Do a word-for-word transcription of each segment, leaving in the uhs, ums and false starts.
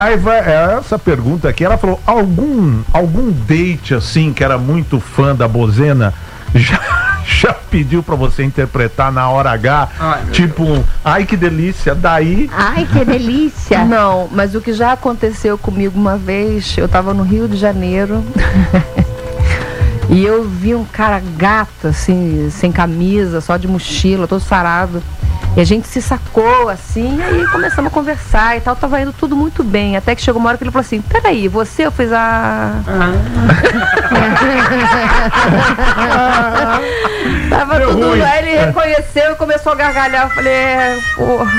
Raiva, essa pergunta aqui, ela falou, algum, algum date assim, que era muito fã da Bozena, já, já pediu pra você interpretar na hora H, ai, tipo, um, ai que delícia, daí... Ai que delícia! Não, mas o que já aconteceu comigo uma vez, eu tava no Rio de Janeiro... E eu vi um cara gato, assim, sem camisa, só de mochila, todo sarado. E a gente se sacou, assim, e aí começamos a conversar e tal. Tava indo tudo muito bem. Até que chegou uma hora que ele falou assim, peraí, você? Eu fiz a... Ah. Tava Meu tudo ruim. Aí ele reconheceu e começou a gargalhar. Eu falei, é, porra.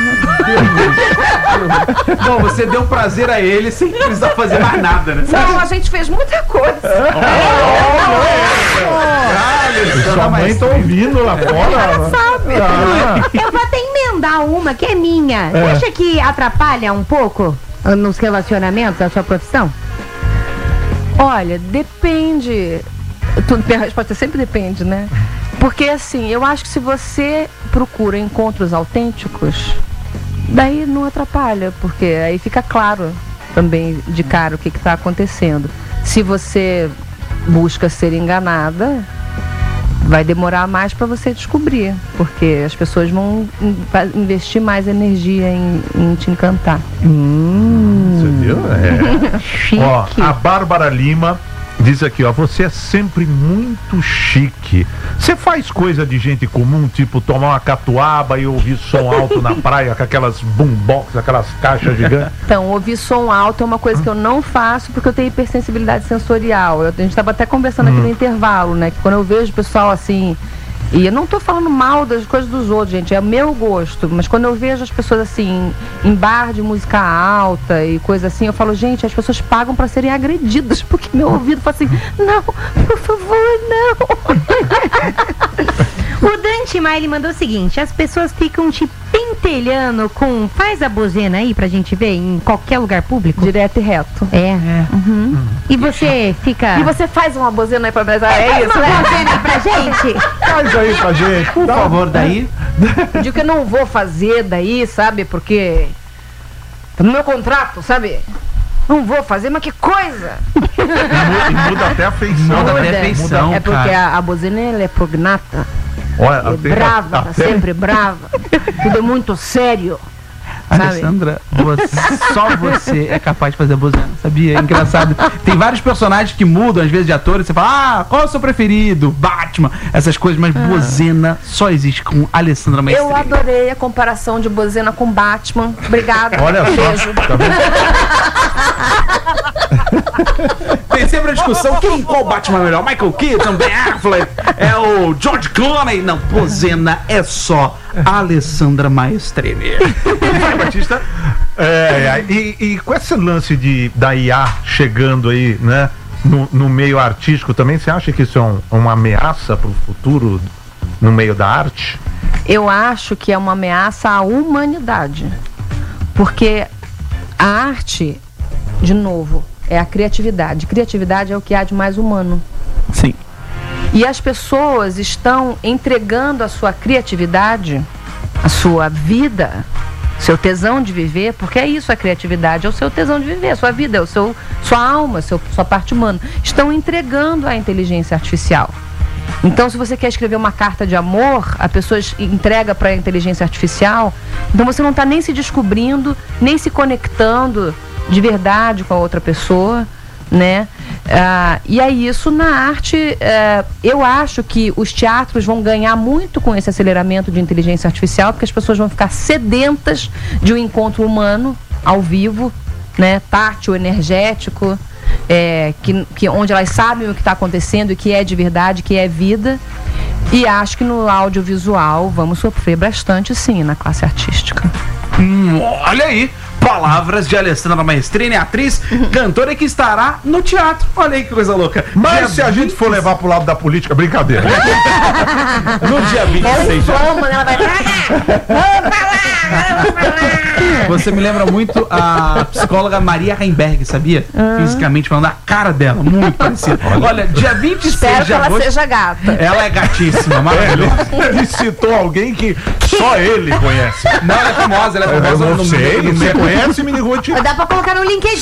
Bom, você deu prazer a ele sem precisar fazer mais nada, né? Não, a gente fez muita coisa. Oh, oh, sua mãe tá ouvindo lá fora. Ela sabe. Ah. Eu vou até emendar uma que é minha. É. Você acha que atrapalha um pouco nos relacionamentos a sua profissão? Olha, depende. A resposta sempre depende, né? Porque assim, eu acho que se você procura encontros autênticos, daí não atrapalha, porque aí fica claro também de cara o que está acontecendo. Se você busca ser enganada, vai demorar mais para você descobrir, porque as pessoas vão investir mais energia em, em te encantar. Hum. Você viu? É. Chique. Ó, a Bárbara Lima diz aqui, ó, você é sempre muito chique. Você faz coisa de gente comum, tipo tomar uma catuaba e ouvir som alto na praia com aquelas boombox, aquelas caixas gigantes? Então, ouvir som alto é uma coisa que eu não faço porque eu tenho hipersensibilidade sensorial. Eu, a gente estava até conversando hum. aqui no intervalo, né? Que quando eu vejo o pessoal assim... E eu não tô falando mal das coisas dos outros, gente, é o meu gosto. Mas quando eu vejo as pessoas assim, em bar de música alta e coisa assim, eu falo, gente, as pessoas pagam pra serem agredidas, porque meu ouvido fala assim, não, por favor, não. O Dante Maile mandou o seguinte, as pessoas ficam te pentelhando com, faz a bozena aí pra gente ver em qualquer lugar público? Direto e reto. É. é. Uhum. Uhum. E você fica... E você faz uma bozena aí pra nós? É, é isso, uma né? bozena pra gente? Faz aí pra gente. Por Dá favor, um... daí. Eu digo que eu não vou fazer daí, sabe? Porque tá no meu contrato, sabe? Não vou fazer, mas que coisa! E muda até a feição. Muda até a feição, É porque a, a bozena, ela é prognata. Olha, é brava, a, tá sempre brava. Tudo é muito sério. Alessandra, você, só você é capaz de fazer a bozena, sabia? É engraçado. Tem vários personagens que mudam, às vezes, de atores. Você fala, ah, qual é o seu preferido? Batman, essas coisas, mas ah. bozena só existe com Alessandra Maestrini. Eu adorei a comparação de bozena com Batman. Obrigada. Olha só. Tá Tem sempre a discussão, quem, qual Batman é melhor? Michael Keaton, Ben Affleck, é o George Clooney. Não, bozena é só Alessandra Maestrini. Vai, Batista. É, e, e com esse lance de, da I A chegando aí, né, no, no meio artístico também, você acha que isso é um, uma ameaça para o futuro no meio da arte? Eu acho que é uma ameaça à humanidade. Porque a arte, de novo, é a criatividade. Criatividade é o que há de mais humano. Sim. E as pessoas estão entregando a sua criatividade, a sua vida, seu tesão de viver, porque é isso, a criatividade é o seu tesão de viver, a sua vida, é o seu, sua alma, seu, sua parte humana. Estão entregando à inteligência artificial. Então, se você quer escrever uma carta de amor, a pessoa entrega para a inteligência artificial, então você não está nem se descobrindo, nem se conectando de verdade com a outra pessoa, né? Ah, e é isso na arte. Eh, eu acho que os teatros vão ganhar muito com esse aceleramento de inteligência artificial, porque as pessoas vão ficar sedentas de um encontro humano ao vivo, né? Tátil, energético, é, que, que, onde elas sabem o que está acontecendo e que é de verdade, que é vida. E acho que no audiovisual vamos sofrer bastante, sim, na classe artística. Hum, olha aí, palavras de Alessandra Maestrini, atriz, cantora que estará no teatro. Olha aí que coisa louca. Mas dia se a gente for levar pro lado da política, brincadeira. No dia vinte e seis. Ela vai Você me lembra muito a psicóloga Maria Heimberg, sabia? Ah. Fisicamente falando, a cara dela, muito parecida. Olha, Olha dia vinte e seis Espero de agosto. Que ela seja gata. Ela é gatíssima, maravilhosa. Ele citou alguém que Só ele conhece. Não, ela é famosa, ela é famosa Eu no não sei, meio. você conhece Mini Ruth? Dá pra colocar no LinkedIn.